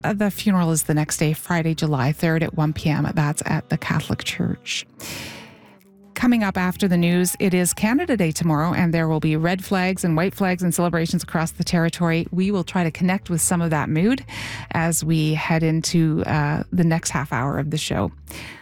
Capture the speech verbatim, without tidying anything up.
Uh, the funeral is the next day, Friday, July third at one p.m. That's at the Catholic Church. Coming up after the news, it is Canada Day tomorrow, and there will be red flags and white flags and celebrations across the territory. We will try to connect with some of that mood as we head into uh, the next half hour of the show.